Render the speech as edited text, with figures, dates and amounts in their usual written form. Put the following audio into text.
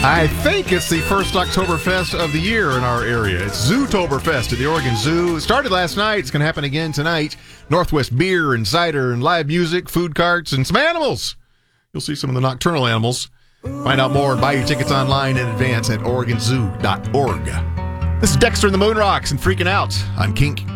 I think it's the first Oktoberfest of the year in our area. It's Zootoberfest at the Oregon Zoo. It started last night. It's going to happen again tonight. Northwest beer and cider and live music, food carts, and some animals. You'll see some of the nocturnal animals. Find out more and buy your tickets online in advance at OregonZoo.org. This is Dexter and the Moon Rocks and Freaking Out on Kink.